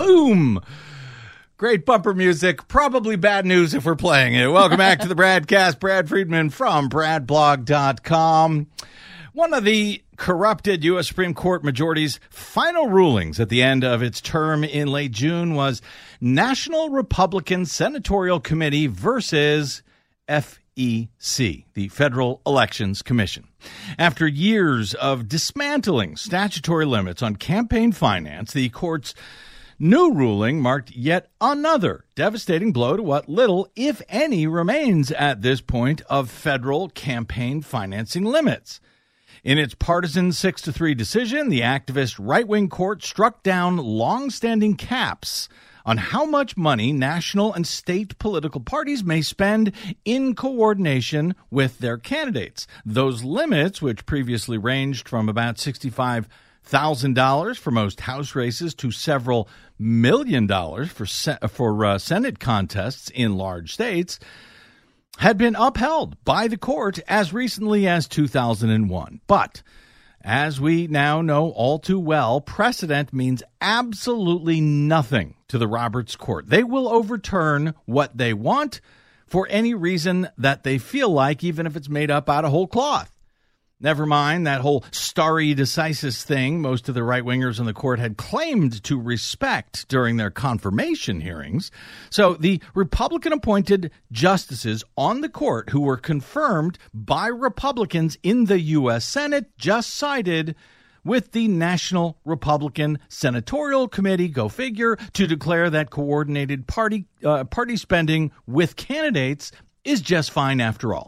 Boom. Great bumper music. Probably bad news if we're playing it. Welcome back to the Bradcast. Brad Friedman from BradBlog.com. One of the corrupted U.S. Supreme Court majority's final rulings at the end of its term in late June was National Republican Senatorial Committee versus FEC, the Federal Elections Commission. After years of dismantling statutory limits on campaign finance, the court's new ruling marked yet another devastating blow to what little, if any, remains at this point of federal campaign financing limits. In its partisan 6-3 decision, the activist right-wing court struck down long-standing caps on how much money national and state political parties may spend in coordination with their candidates. Those limits, which previously ranged from about $65,000 for most House races to several $1 million for Senate contests in large states, had been upheld by the court as recently as 2001. But as we now know all too well, precedent means absolutely nothing to the Roberts Court. They will overturn what they want for any reason that they feel like, even if it's made up out of whole cloth. Never mind that whole stare decisis thing most of the right-wingers in the court had claimed to respect during their confirmation hearings. So the Republican-appointed justices on the court who were confirmed by Republicans in the U.S. Senate just sided with the National Republican Senatorial Committee, go figure, to declare that coordinated party spending with candidates is just fine after all.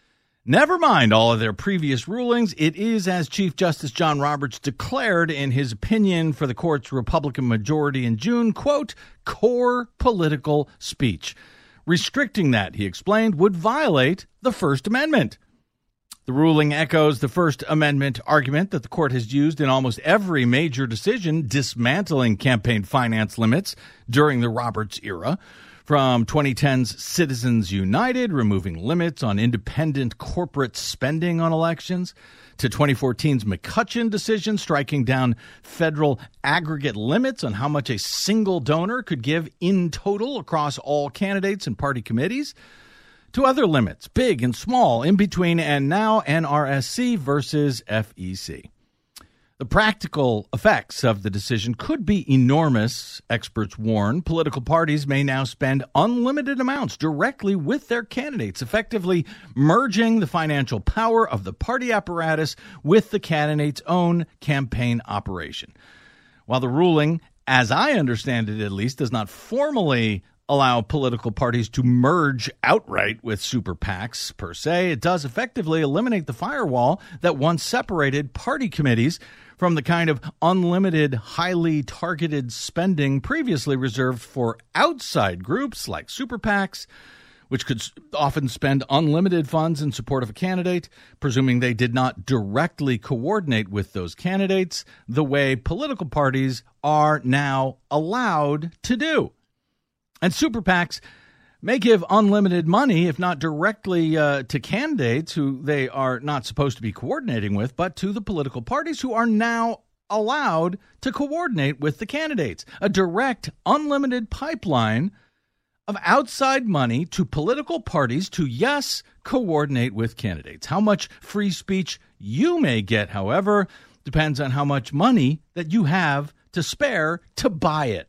Never mind all of their previous rulings, it is, as Chief Justice John Roberts declared in his opinion for the court's Republican majority in June, quote, core political speech. Restricting that, he explained, would violate the First Amendment. The ruling echoes the First Amendment argument that the court has used in almost every major decision dismantling campaign finance limits during the Roberts era. From 2010's Citizens United, removing limits on independent corporate spending on elections, to 2014's McCutcheon decision, striking down federal aggregate limits on how much a single donor could give in total across all candidates and party committees, to other limits, big and small, in between, and now NRSC versus FEC. The practical effects of the decision could be enormous, experts warn. Political parties may now spend unlimited amounts directly with their candidates, effectively merging the financial power of the party apparatus with the candidate's own campaign operation. While the ruling, as I understand it at least, does not formally allow political parties to merge outright with super PACs per se, it does effectively eliminate the firewall that once separated party committees from the kind of unlimited, highly targeted spending previously reserved for outside groups like super PACs, which could often spend unlimited funds in support of a candidate, presuming they did not directly coordinate with those candidates the way political parties are now allowed to do. And super PACs may give unlimited money, if not directly to candidates who they are not supposed to be coordinating with, but to the political parties who are now allowed to coordinate with the candidates. A direct, unlimited pipeline of outside money to political parties to, yes, coordinate with candidates. How much free speech you may get, however, depends on how much money that you have to spare to buy it.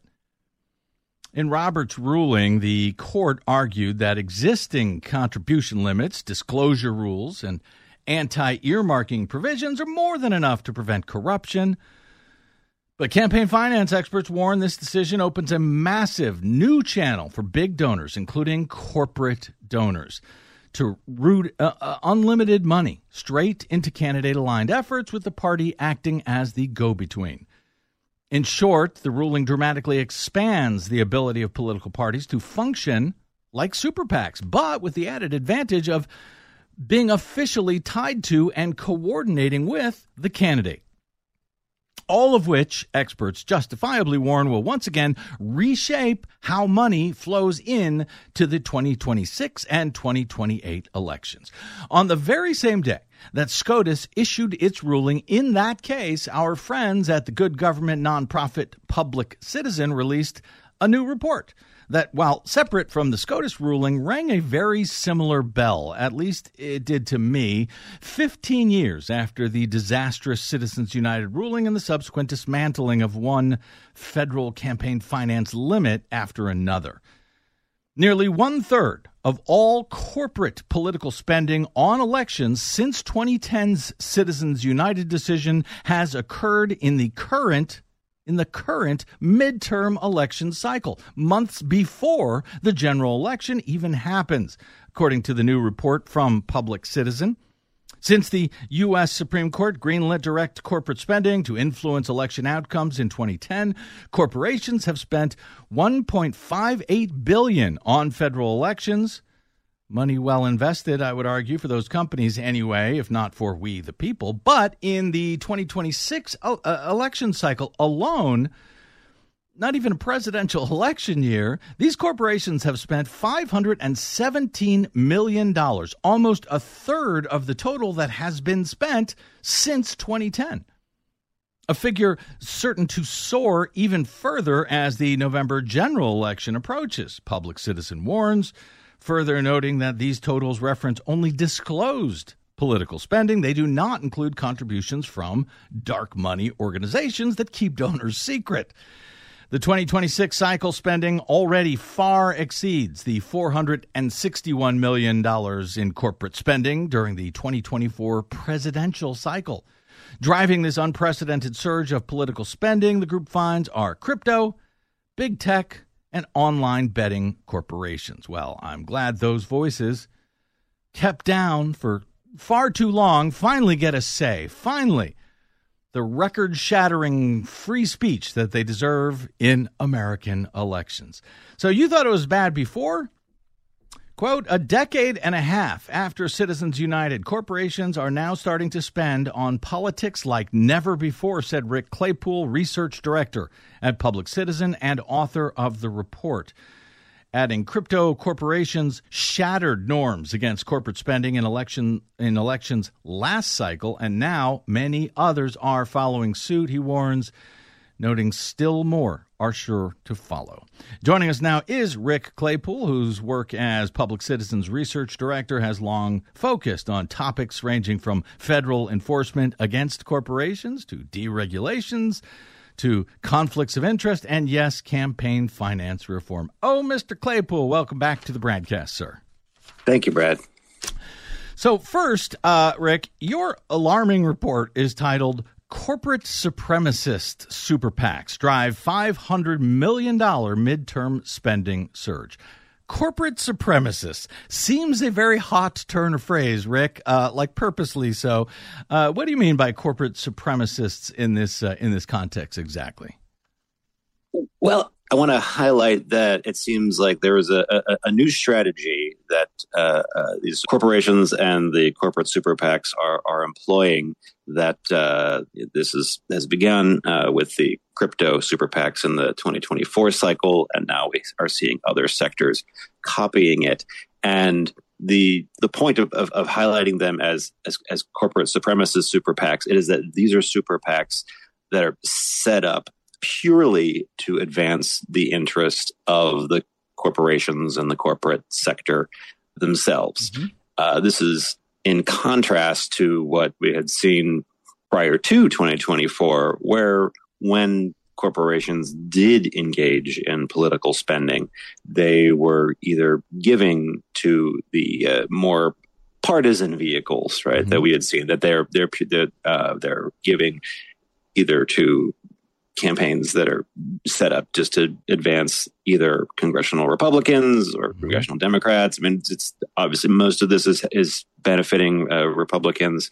In Roberts' ruling, the court argued that existing contribution limits, disclosure rules, and anti-earmarking provisions are more than enough to prevent corruption. But campaign finance experts warn this decision opens a massive new channel for big donors, including corporate donors, to route unlimited money straight into candidate-aligned efforts, with the party acting as the go-between. In short, the ruling dramatically expands the ability of political parties to function like super PACs, but with the added advantage of being officially tied to and coordinating with the candidate. All of which experts justifiably warn will once again reshape how money flows in to the 2026 and 2028 elections. On the very same day that SCOTUS issued its ruling in that case, our friends at the good government nonprofit Public Citizen released a new report that, while separate from the SCOTUS ruling, rang a very similar bell. At least it did to me, 15 years after the disastrous Citizens United ruling and the subsequent dismantling of one federal campaign finance limit after another. Nearly one-third of all corporate political spending on elections since 2010's Citizens United decision has occurred in the current midterm election cycle, months before the general election even happens, according to the new report from Public Citizen. Since the U.S. Supreme Court greenlit direct corporate spending to influence election outcomes in 2010, corporations have spent $1.58 billion on federal elections. Money well invested, I would argue, for those companies anyway, if not for we the people. But in the 2026 election cycle alone, not even a presidential election year, these corporations have spent $517 million, almost a third of the total that has been spent since 2010. A figure certain to soar even further as the November general election approaches, Public Citizen warns, further noting that these totals reference only disclosed political spending. They do not include contributions from dark money organizations that keep donors secret. The 2026 cycle spending already far exceeds the $461 million in corporate spending during the 2024 presidential cycle. Driving this unprecedented surge of political spending, the group finds, are crypto, big tech, and online betting corporations. Well, I'm glad those voices, kept down for far too long, finally get a say. Finally, the record-shattering free speech that they deserve in American elections. So you thought it was bad before? Quote, a decade and a half after Citizens United, corporations are now starting to spend on politics like never before, said Rick Claypool, research director at Public Citizen and author of the report. Adding, crypto corporations shattered norms against corporate spending in elections last cycle, and now many others are following suit, he warns, noting still more are sure to follow. Joining us now is Rick Claypool, whose work as Public Citizen's research director has long focused on topics ranging from federal enforcement against corporations to deregulations, to conflicts of interest, and yes, campaign finance reform. Oh, Mr. Claypool, welcome back to the BradCast, sir. Thank you, Brad. So first, Rick, your alarming report is titled Corporate Supremacist Super PACs Drive $500 Million Midterm Spending Surge. Corporate supremacists seems a very hot turn of phrase, Rick, like purposely so. What do you mean by corporate supremacists in this context exactly? Well, I want to highlight that it seems like there is a new strategy that these corporations and the corporate super PACs are employing. That has begun with the crypto super PACs in the 2024 cycle, and now we are seeing other sectors copying it. And the point of highlighting them as corporate supremacist super PACs, it is that these are super PACs that are set up purely to advance the interest of the corporations and the corporate sector themselves. Mm-hmm. This is in contrast to what we had seen prior to 2024, where when corporations did engage in political spending, they were either giving to the more partisan vehicles, right? Mm-hmm. That we had seen that they're giving either to campaigns that are set up just to advance either congressional Republicans or congressional Democrats. I mean, it's obviously most of this is benefiting Republicans.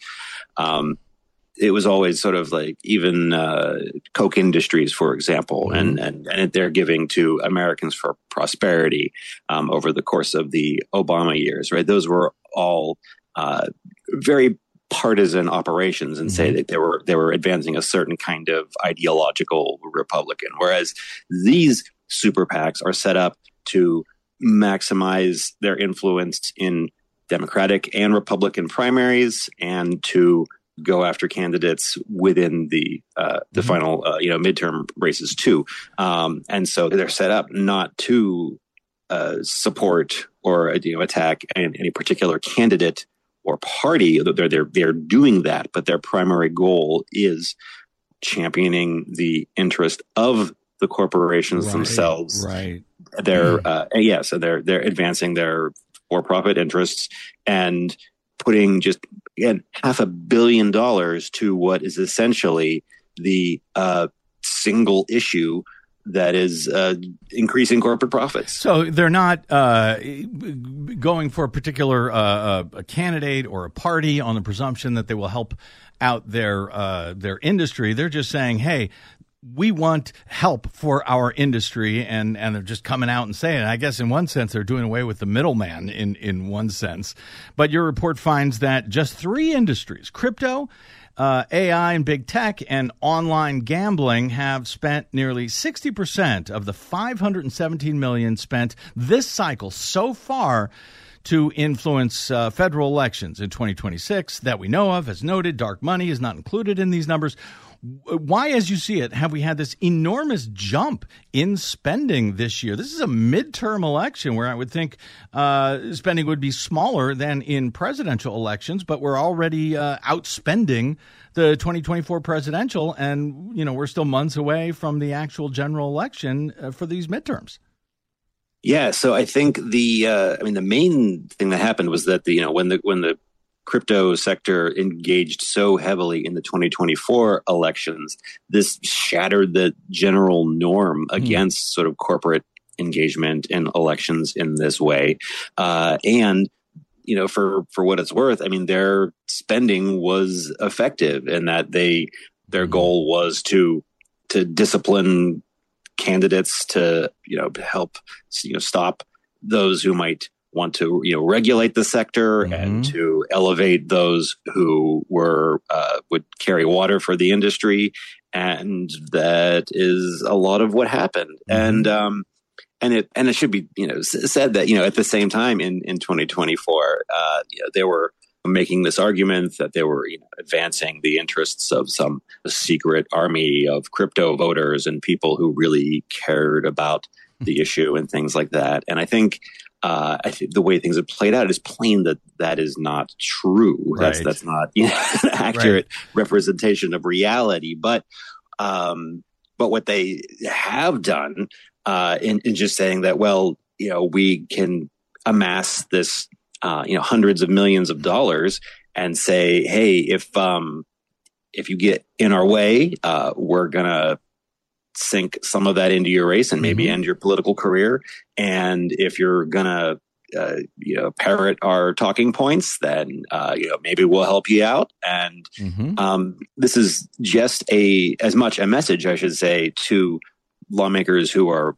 It was always sort of like even Koch Industries, for example, and they're giving to Americans for Prosperity over the course of the Obama years, right? Those were all very partisan operations and say that they were advancing a certain kind of ideological Republican, whereas these super PACs are set up to maximize their influence in Democratic and Republican primaries, and to go after candidates within the final midterm races too. And so they're set up not to support or attack any particular candidate or party. They're doing that, but their primary goal is championing the interest of the corporations themselves. Right. So they're advancing their for-profit interests and putting just again $500 million to what is essentially the single issue that is increasing corporate profits. So they're not going for a particular a candidate or a party on the presumption that they will help out their industry. They're just saying, hey, we want help for our industry, and they're just coming out and saying it. I guess in one sense they're doing away with the middleman in one sense. But your report finds that just 3 industries, crypto, AI and big tech, and online gambling, have spent nearly 60% of the $517 million spent this cycle so far to influence federal elections in 2026 that we know of. As noted, dark money is not included in these numbers. Why, as you see it, have we had this enormous jump in spending this year? This is a midterm election where I would think spending would be smaller than in presidential elections, but we're already outspending the 2024 presidential, and we're still months away from the actual general election for these midterms. Yeah, so I think the main thing that happened was that when the crypto sector engaged so heavily in the 2024 elections, this shattered the general norm against sort of corporate engagement in elections in this way. And for what it's worth, I mean, their spending was effective in that their goal was to discipline candidates, to help stop those who might want to regulate the sector, and to elevate those who would carry water for the industry, and that is a lot of what happened. And it should be said that at the same time in 2024 they were making this argument that they were advancing the interests of some secret army of crypto voters and people who really cared about the issue and things like that. And I think the way things have played out is plain that is not true. Right. That's not an accurate representation of reality. But what they have done in just saying that, well, we can amass this hundreds of millions of dollars and say, hey, if you get in our way, we're gonna sink some of that into your race and maybe end your political career. And if you're gonna parrot our talking points, then maybe we'll help you out. And this is just as much a message, I should say, to lawmakers who are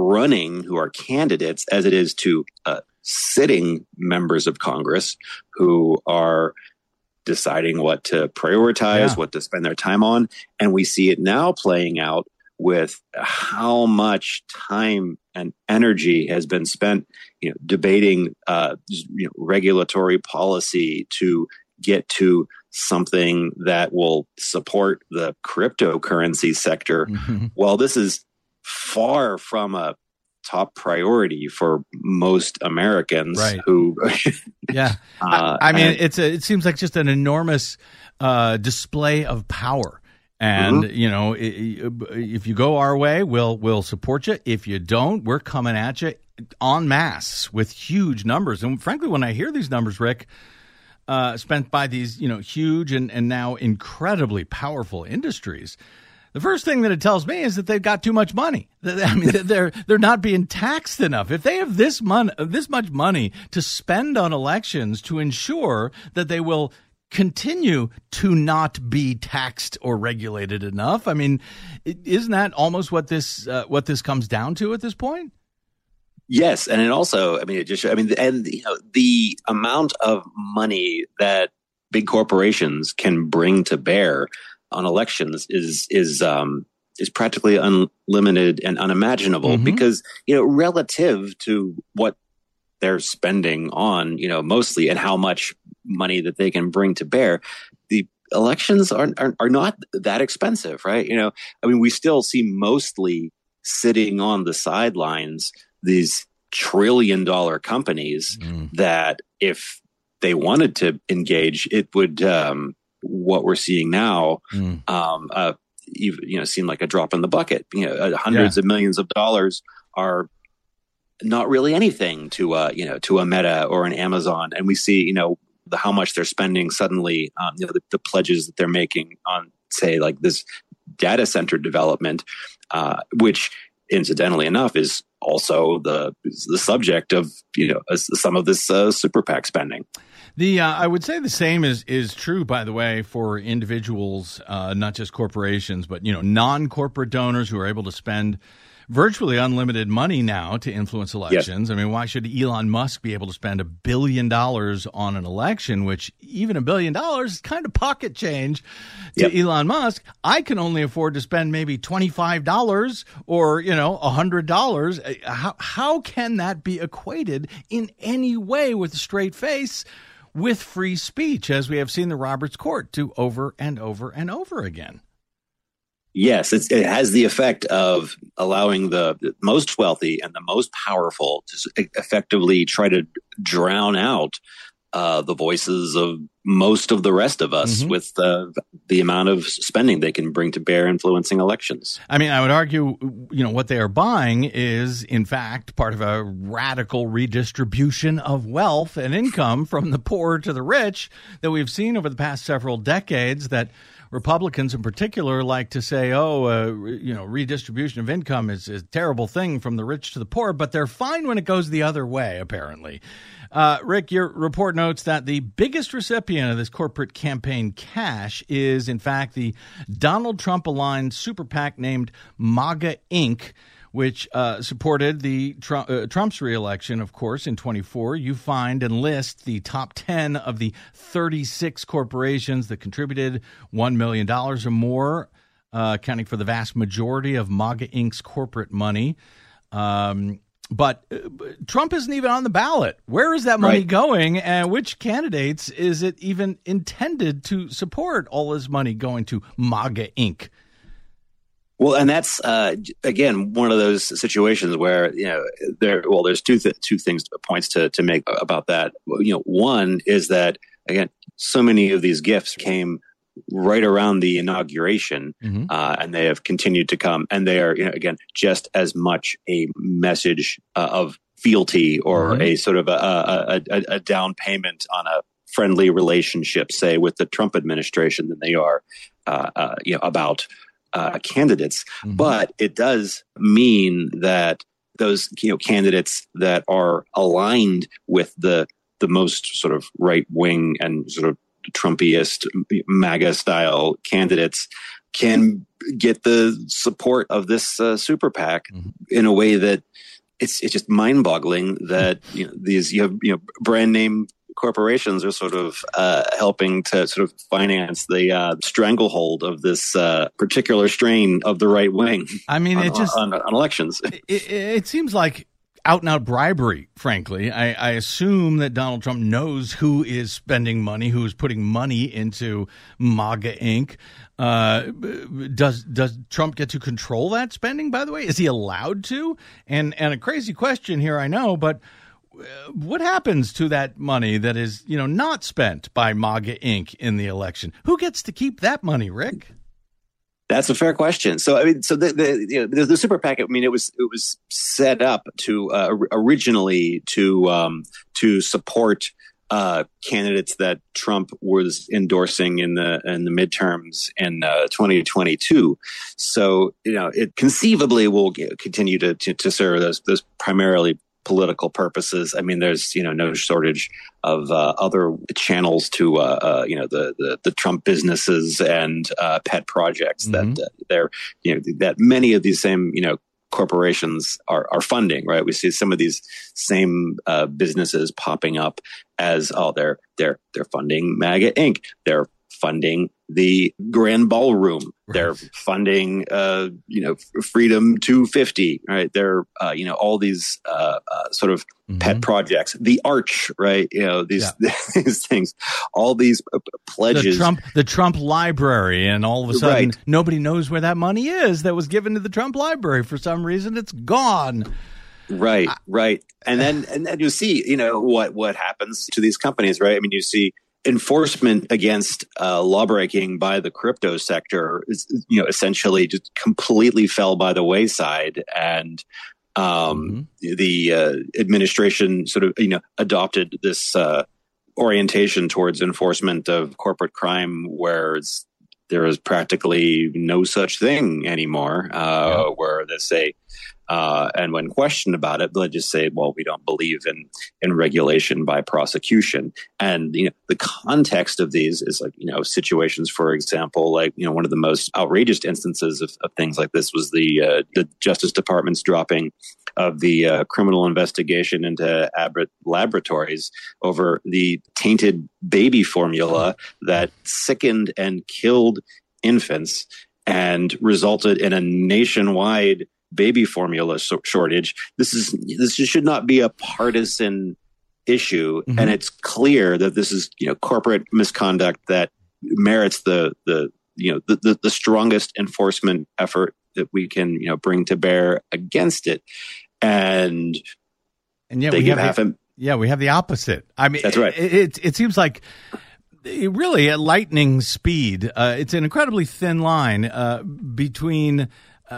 candidates as it is to sitting members of Congress who are deciding what to prioritize, what to spend their time on. And we see it now playing out with how much time and energy has been spent, debating regulatory policy to get to something that will support the cryptocurrency sector. While this is far from a top priority for most Americans who it seems like just an enormous display of power. And if you go our way, we'll support you. If you don't, we're coming at you en masse with huge numbers. And frankly, when I hear these numbers, Rick, spent by these huge and now incredibly powerful industries, the first thing that it tells me is that they've got too much money. I mean, they're not being taxed enough. If they have this much money to spend on elections to ensure that they will continue to not be taxed or regulated enough, I mean, isn't that almost what this comes down to at this point? Yes, and it also, and the amount of money that big corporations can bring to bear on elections is practically unlimited and unimaginable because relative to what they're spending on, mostly, and how much money that they can bring to bear, the elections are not that expensive, right? We still see mostly sitting on the sidelines these trillion-dollar companies that if they wanted to engage, it would, what we're seeing now, seem like a drop in the bucket. Hundreds of millions of dollars are not really anything to a Meta or an Amazon, and we see how much they're spending suddenly. The pledges that they're making on, say, like this data center development, which incidentally enough is also the subject of some of this super PAC spending. I would say the same is true, by the way, for individuals, not just corporations, but non-corporate donors who are able to spend virtually unlimited money now to influence elections. Yes. Why should Elon Musk be able to spend $1 billion on an election, which even $1 billion is kind of pocket change to Elon Musk? I can only afford to spend maybe $25 or, $100. How can that be equated in any way with a straight face with free speech, as we have seen the Roberts Court do over and over and over again? Yes, it has the effect of allowing the most wealthy and the most powerful to effectively try to drown out the voices of most of the rest of us with the amount of spending they can bring to bear influencing elections. I would argue, what they are buying is, in fact, part of a radical redistribution of wealth and income from the poor to the rich that we've seen over the past several decades, that Republicans in particular like to say, redistribution of income is a terrible thing from the rich to the poor, but they're fine when it goes the other way, apparently. Rick, your report notes that the biggest recipient of this corporate campaign cash is, in fact, the Donald Trump-aligned super PAC named MAGA Inc., which supported the Trump's reelection, of course, in 2024. You find and list the top 10 of the 36 corporations that contributed $1 million or more, accounting for the vast majority of MAGA Inc.'s corporate money. But Trump isn't even on the ballot. Where is that money going, and which candidates is it even intended to support, all this money going to MAGA Inc.? Well, and that's again one of those situations where there's two points to make about that. One is that, again, so many of these gifts came right around the inauguration, and they have continued to come, and they are again just as much a message of fealty or a sort of a down payment on a friendly relationship, say, with the Trump administration than they are about candidates. But it does mean that those candidates that are aligned with the most sort of right wing and sort of Trumpiest MAGA style candidates can get the support of this super PAC in a way that it's just mind boggling that these brand name corporations are sort of helping to sort of finance the stranglehold of this particular strain of the right wing. On elections. It seems like out and out bribery, frankly. I assume that Donald Trump knows who is spending money, who is putting money into MAGA Inc. Does Trump get to control that spending, by the way? Is he allowed to? And a crazy question here, I know, but what happens to that money that is, not spent by MAGA Inc. in the election? Who gets to keep that money, Rick? That's a fair question. So, the super PAC, it was set up to originally to support candidates that Trump was endorsing in the midterms in 2022. So, it conceivably will continue to serve those primarily political purposes. There's no shortage of other channels to the Trump businesses and pet projects that they're that many of these same corporations are funding. Right, we see some of these same businesses popping up as they're funding MAGA Inc. They're funding the Grand Ballroom. Right. They're funding, Freedom 250. Right. They're, all these sort of pet projects. The Arch. Right. These things. All these pledges. The Trump Library, and all of a sudden, nobody knows where that money is that was given to the Trump Library. For some reason, it's gone. Right. And then you see, what happens to these companies, right? I mean, you see enforcement against lawbreaking by the crypto sector is, essentially just completely fell by the wayside. And the administration sort of, adopted this orientation towards enforcement of corporate crime, where there is practically no such thing anymore, where they say, and when questioned about it, they'll just say, well, we don't believe in regulation by prosecution. And, the context of these is like, situations, for example, like, one of the most outrageous instances of things like this was the Justice Department's dropping of the criminal investigation into Abbott Laboratories over the tainted baby formula that sickened and killed infants and resulted in a nationwide baby formula shortage. This should not be a partisan issue, and it's clear that this is corporate misconduct that merits the strongest enforcement effort that we can bring to bear against it. And yet they give half. We have the opposite. I mean, that's right. It seems like really at lightning speed. It's an incredibly thin line between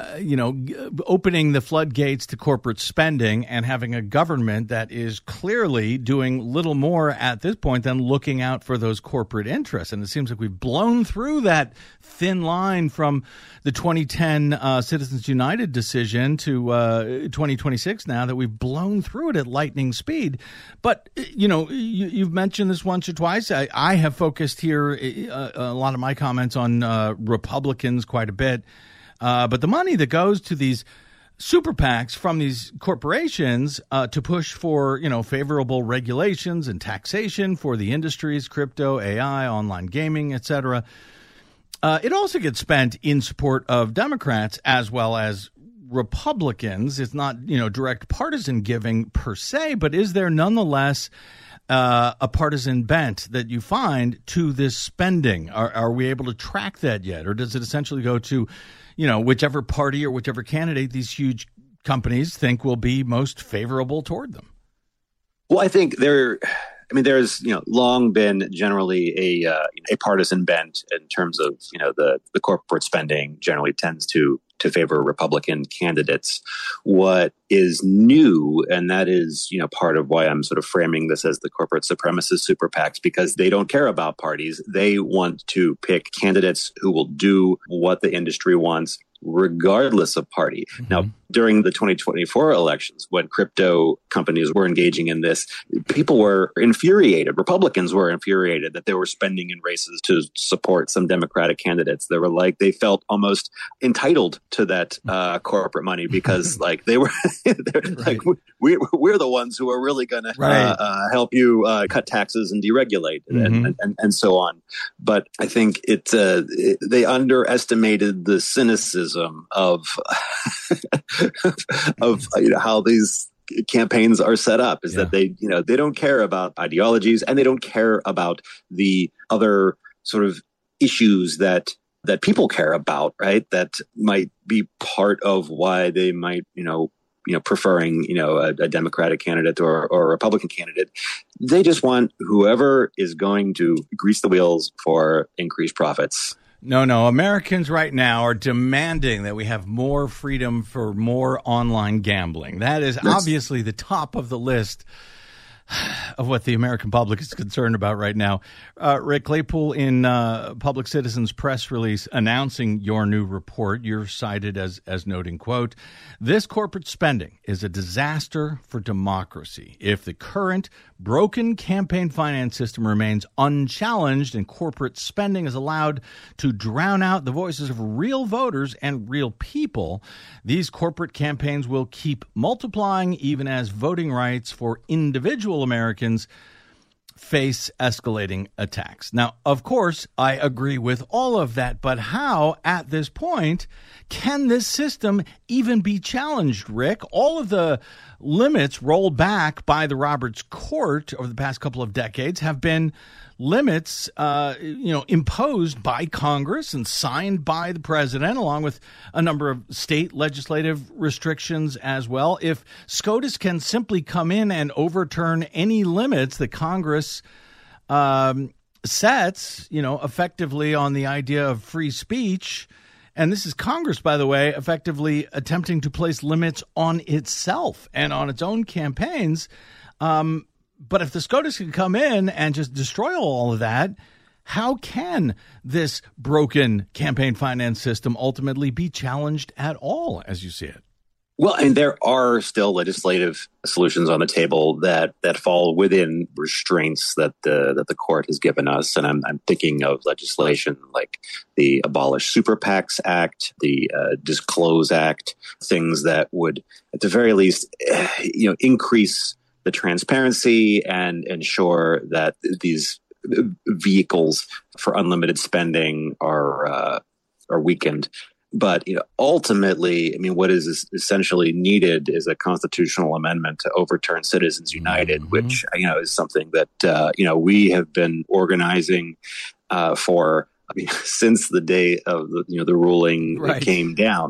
opening the floodgates to corporate spending and having a government that is clearly doing little more at this point than looking out for those corporate interests. And it seems like we've blown through that thin line from the 2010 Citizens United decision to 2026 now, that we've blown through it at lightning speed. But, you've mentioned this once or twice. I have focused here a lot of my comments on Republicans quite a bit. But the money that goes to these super PACs from these corporations to push for, favorable regulations and taxation for the industries, crypto, AI, online gaming, etc. It also gets spent in support of Democrats as well as Republicans. It's not, direct partisan giving per se, but is there nonetheless a partisan bent that you find to this spending? Are we able to track that yet? Or does it essentially go to whichever party or whichever candidate these huge companies think will be most favorable toward them? Well, I think there's long been generally a partisan bent in terms of the corporate spending generally tends to favor Republican candidates. What is new, and that is part of why I'm sort of framing this as the corporate supremacist super PACs, because they don't care about parties. They want to pick candidates who will do what the industry wants, regardless of party. Now, during the 2024 elections, when crypto companies were engaging in this, people were infuriated. Republicans were infuriated that they were spending in races to support some Democratic candidates. They felt almost entitled to that corporate money because they were we're the ones who are really going to help you cut taxes and deregulate and so on. But I think they underestimated the cynicism of how these campaigns are set up, is that they don't care about ideologies, and they don't care about the other sort of issues that people care about, right? That might be part of why they might, preferring, a Democratic candidate or a Republican candidate. They just want whoever is going to grease the wheels for increased profits. No. Americans right now are demanding that we have more freedom for more online gambling. That's obviously the top of the list of what the American public is concerned about right now. Rick Claypool, in Public Citizen's press release announcing your new report, you're cited as noting, quote, "This corporate spending is a disaster for democracy. If the current broken campaign finance system remains unchallenged and corporate spending is allowed to drown out the voices of real voters and real people, these corporate campaigns will keep multiplying even as voting rights for individual Americans face escalating attacks. Now, of course, I agree with all of that, but how, at this point, can this system even be challenged, Rick? All of the limits rolled back by the Roberts Court over the past couple of decades have been limits, imposed by Congress and signed by the president, along with a number of state legislative restrictions as well. If SCOTUS can simply come in and overturn any limits that Congress sets, effectively on the idea of free speech, and this is Congress, by the way, effectively attempting to place limits on itself and on its own campaigns. But if the SCOTUS can come in and just destroy all of that, how can this broken campaign finance system ultimately be challenged at all, as you see it? Well, and there are still legislative solutions on the table that fall within restraints that the court has given us, and I'm thinking of legislation like the Abolish Super PACs Act, the Disclose Act, things that would, at the very least, increase the transparency and ensure that these vehicles for unlimited spending are weakened. But ultimately, what is essentially needed is a constitutional amendment to overturn Citizens United, which is something that we have been organizing for since the day of the ruling that came down.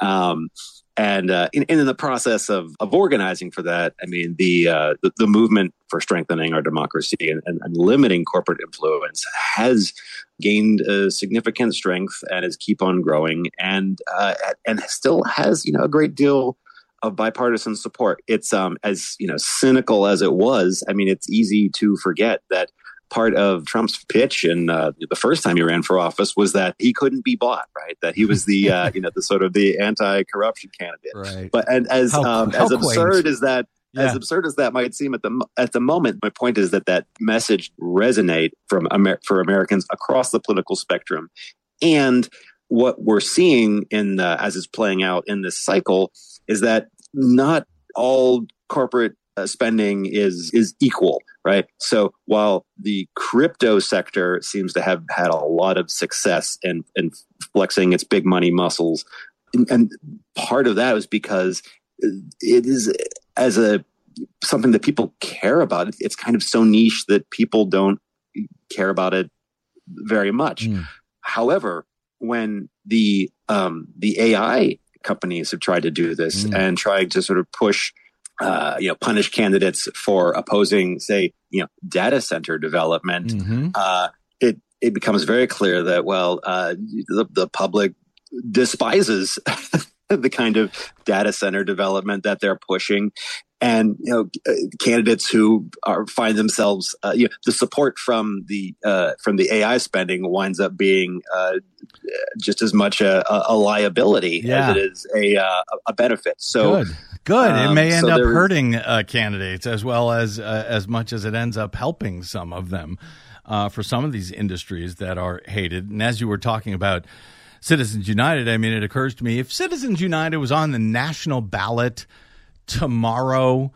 And in the process of organizing for that, the movement for strengthening our democracy and limiting corporate influence has gained a significant strength and is keep on growing and still has a great deal of bipartisan support. It's as cynical as it was. It's easy to forget that part of Trump's pitch in the first time he ran for office was that he couldn't be bought, right? That he was the the sort of the anti-corruption candidate. Right. But as absurd as that as absurd as that might seem at the moment, my point is that message resonate for Americans across the political spectrum, and what we're seeing in as it's playing out in this cycle is that not all corporate spending is equal, right? So while the crypto sector seems to have had a lot of success in flexing its big money muscles, and part of that was because it is something that people care about. It's kind of so niche that people don't care about it very much. However, when the AI companies have tried to do this and tried to sort of push punish candidates for opposing, say, data center development, it becomes very clear that, the public despises the kind of data center development that they're pushing. And, candidates who find themselves, the support from the AI spending winds up being just as much a liability as it is a benefit. So Good. It may end up hurting candidates as well as much as it ends up helping some of them for some of these industries that are hated. And as you were talking about Citizens United, it occurs to me, if Citizens United was on the national ballot tomorrow,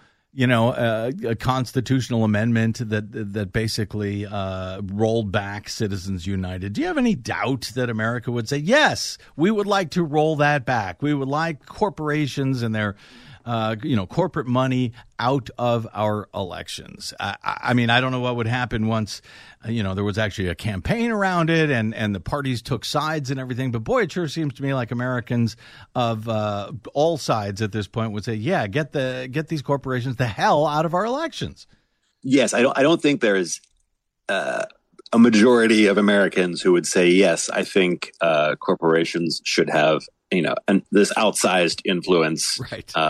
a constitutional amendment that basically rolled back Citizens United, do you have any doubt that America would say, yes, we would like to roll that back? We would like corporations and their corporate money out of our elections. I don't know what would happen once, there was actually a campaign around it and the parties took sides and everything. But boy, it sure seems to me like Americans of all sides at this point would say, yeah, get these corporations the hell out of our elections. Yes, I don't think there is a majority of Americans who would say, yes, I think corporations should have and this outsized influence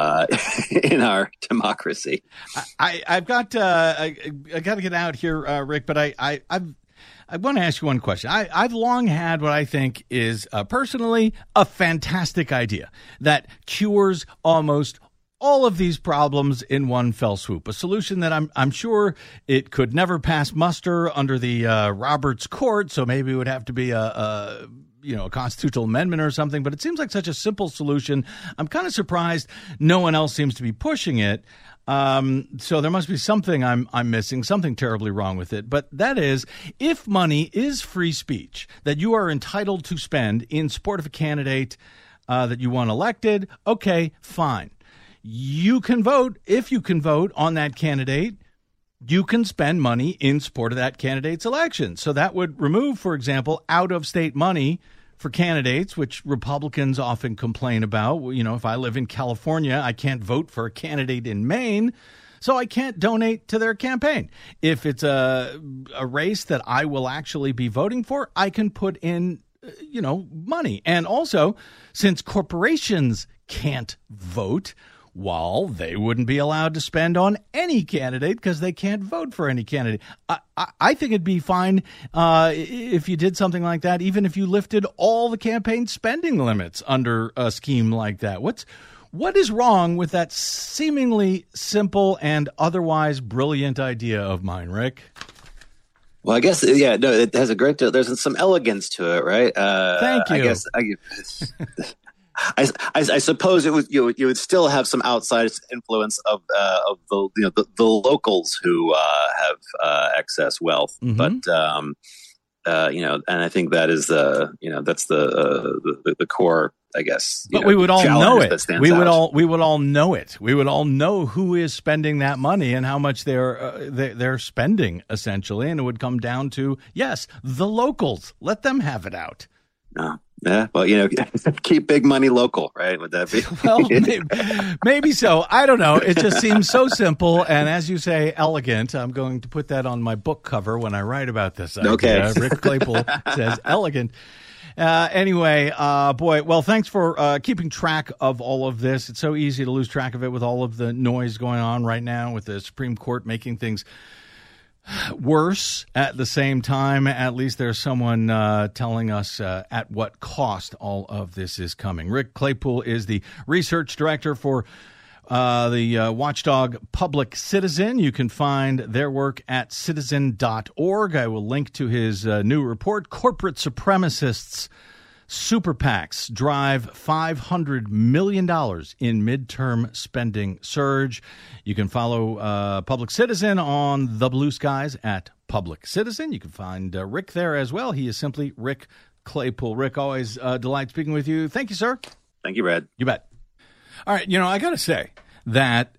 in our democracy. I've got I got to get out here, Rick, but I want to ask you one question. I've long had what I think is personally a fantastic idea that cures almost all of these problems in one fell swoop. A solution that I'm sure it could never pass muster under the Roberts Court, so maybe it would have to be a constitutional amendment or something, but it seems like such a simple solution. I'm kind of surprised no one else seems to be pushing it. So there must be something I'm missing, something terribly wrong with it. But that is, if money is free speech that you are entitled to spend in support of a candidate that you want elected, okay, fine. You can vote. If you can vote on that candidate, you can spend money in support of that candidate's election. So that would remove, for example, out-of-state money for candidates, which Republicans often complain about. You know, if I live in California, I can't vote for a candidate in Maine, so I can't donate to their campaign. If it's a race that I will actually be voting for, I can put in, money. And also, since corporations can't vote, well, they wouldn't be allowed to spend on any candidate because they can't vote for any candidate. I think it'd be fine if you did something like that, even if you lifted all the campaign spending limits under a scheme like that. What is wrong with that seemingly simple and otherwise brilliant idea of mine, Rick? Well, I guess, it has a great deal. There's some elegance to it, right? Thank you. I suppose it would you would still have some outside influence of the locals who have excess wealth, but and I think that is that's the core, I guess. But we would all know it. We would all know it. We would all know who is spending that money and how much they're spending, essentially, and it would come down to, yes, the locals. Let them have it out. No. Yeah, well, keep big money local, right? Would that be? Well, maybe so. I don't know. It just seems so simple. And as you say, elegant. I'm going to put that on my book cover when I write about this idea. Okay. Rick Claypool says elegant. Anyway, well, thanks for keeping track of all of this. It's so easy to lose track of it with all of the noise going on right now with the Supreme Court making things worse at the same time. At least there's someone telling us at what cost all of this is coming. Rick Claypool is the research director for the watchdog Public Citizen. You can find their work at citizen.org. I will link to his new report, Corporate Supremacists Super PACs Drive $500 million in midterm spending surge. You can follow Public Citizen on the Blue Skies at Public Citizen. You can find Rick there as well. He is simply Rick Claypool. Rick, always a delight speaking with you. Thank you, sir. Thank you, Brad. You bet. All right, I got to say that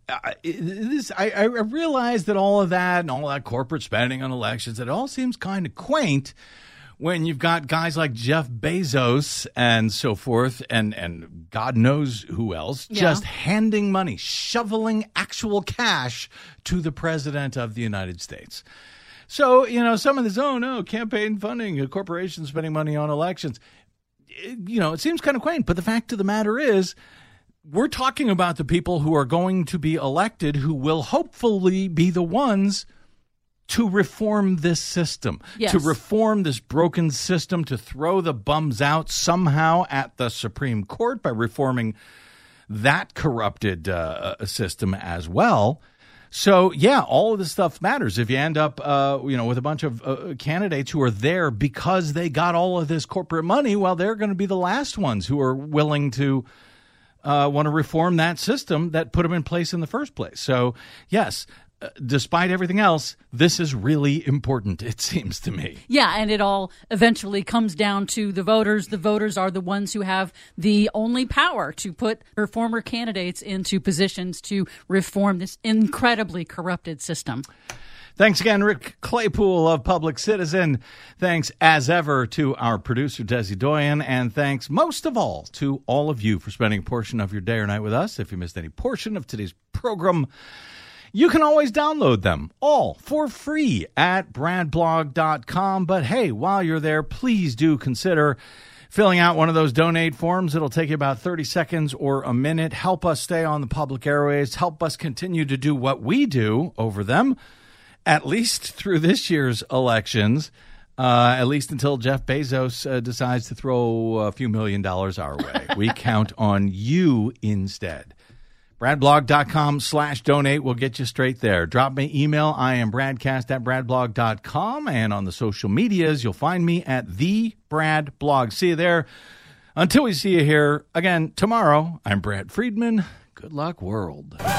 I realize that all of that and all that corporate spending on elections, it all seems kind of quaint when you've got guys like Jeff Bezos and so forth, and God knows who else, just handing money, shoveling actual cash to the president of the United States. So, some of this, campaign funding, corporations spending money on elections, it seems kind of quaint. But the fact of the matter is, we're talking about the people who are going to be elected, who will hopefully be the ones to reform this system, to reform this broken system, to throw the bums out somehow at the Supreme Court by reforming that corrupted system as well. So, all of this stuff matters. If you end up, with a bunch of candidates who are there because they got all of this corporate money, well, they're going to be the last ones who are willing to want to reform that system that put them in place in the first place. So, yes, despite everything else, this is really important, it seems to me. Yeah, and it all eventually comes down to the voters. The voters are the ones who have the only power to put their former candidates into positions to reform this incredibly corrupted system. Thanks again, Rick Claypool of Public Citizen. Thanks, as ever, to our producer, Desi Doyen. And thanks, most of all, to all of you for spending a portion of your day or night with us. If you missed any portion of today's program, you can always download them all for free at bradblog.com. But hey, while you're there, please do consider filling out one of those donate forms. It'll take you about 30 seconds or a minute. Help us stay on the public airways. Help us continue to do what we do over them, at least through this year's elections, at least until Jeff Bezos decides to throw a few $1 million our way. We count on you instead. Bradblog.com/donate will get you straight there. Drop me email. I am bradcast@bradblog.com. And on the social medias, you'll find me at The Brad Blog. See you there. Until we see you here again tomorrow, I'm Brad Friedman. Good luck, world.